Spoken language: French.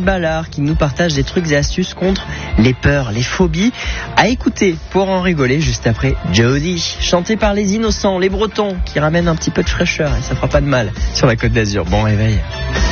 Ballard qui nous partage des trucs et astuces contre les peurs, les phobies. À écouter pour en rigoler juste après Jody, chanté par les Innocents, les Bretons, qui ramènent un petit peu de fraîcheur et ça fera pas de mal sur la Côte d'Azur. Bon réveil.